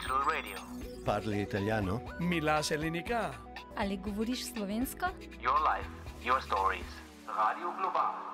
Multicultural Radio. Parli italiano? Milaš Elinika. Ali govoriš slovensko? Your life, your stories. Radio Global.